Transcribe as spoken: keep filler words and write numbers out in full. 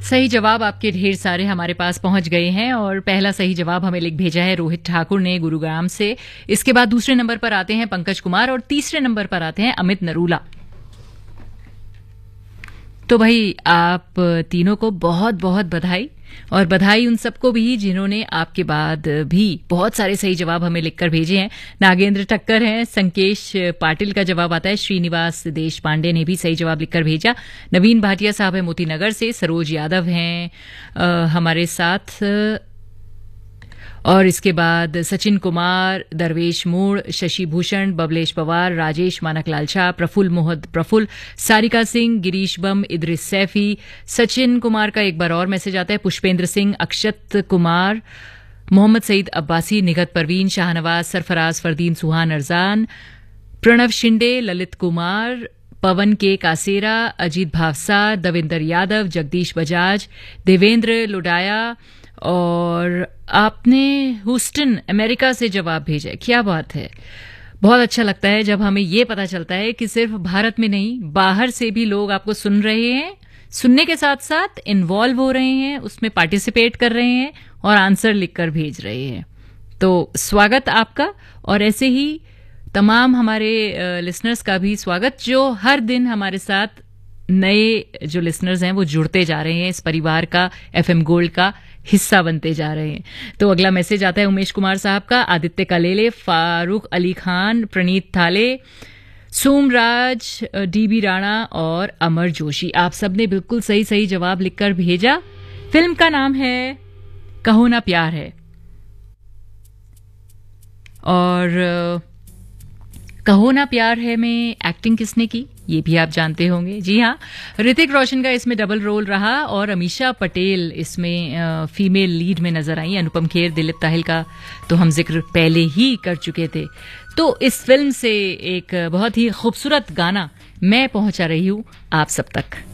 सही जवाब आपके ढेर सारे हमारे पास पहुंच गए हैं और पहला सही जवाब हमें लिख भेजा है रोहित ठाकुर ने गुरुग्राम से। इसके बाद दूसरे नंबर पर आते हैं पंकज कुमार और तीसरे नंबर पर आते हैं अमित नरूला। तो भाई आप तीनों को बहुत बहुत बधाई, और बधाई उन सबको भी जिन्होंने आपके बाद भी बहुत सारे सही जवाब हमें लिखकर भेजे हैं। नागेंद्र ठक्कर हैं, संकेश पाटिल का जवाब आता है, श्रीनिवास देश पांडे ने भी सही जवाब लिखकर भेजा, नवीन भाटिया साहब है मोती नगर से, सरोज यादव हैं आ, हमारे साथ, और इसके बाद सचिन कुमार, दरवेश मूड़, शशि भूषण, बबलेश पवार, राजेश मानकलाल शाह, प्रफुल्ल मोहद प्रफुल्ल, सारिका सिंह, गिरीश बम, इद्रिस सैफी, सचिन कुमार का एक बार और मैसेज आता है, पुष्पेंद्र सिंह, अक्षत कुमार, मोहम्मद सईद अब्बासी, निगत परवीन, शाहनवाज, सरफराज, फरदीन सुहान अरजान, प्रणव शिंदे, ललित कुमार, पवन के कासेरा, अजीत भावसा, दविंदर यादव, जगदीश बजाज, देवेंद्र लोडाया, और आपने ह्यूस्टन अमेरिका से जवाब भेजा। क्या बात है, बहुत अच्छा लगता है जब हमें ये पता चलता है कि सिर्फ भारत में नहीं, बाहर से भी लोग आपको सुन रहे हैं, सुनने के साथ साथ इन्वॉल्व हो रहे हैं, उसमें पार्टिसिपेट कर रहे हैं और आंसर लिखकर भेज रहे हैं। तो स्वागत आपका, और ऐसे ही तमाम हमारे लिसनर्स का भी स्वागत जो हर दिन हमारे साथ नए जो लिसनर्स हैं वो जुड़ते जा रहे हैं, इस परिवार का, एफएम गोल्ड का हिस्सा बनते जा रहे हैं। तो अगला मैसेज आता है उमेश कुमार साहब का, आदित्य कलेले, फारूक अली खान, प्रणीत थाले, सोमराज, डीबी राणा और अमर जोशी। आप सबने बिल्कुल सही सही जवाब लिखकर भेजा। फिल्म का नाम है कहो ना प्यार है, और कहो ना प्यार है में एक्टिंग किसने की ये भी आप जानते होंगे। जी हाँ, ऋतिक रोशन का इसमें डबल रोल रहा और अमीषा पटेल इसमें फीमेल लीड में नजर आई। अनुपम खेर, दिलीप ताहिल का तो हम जिक्र पहले ही कर चुके थे। तो इस फिल्म से एक बहुत ही खूबसूरत गाना मैं पहुंचा रही हूं आप सब तक।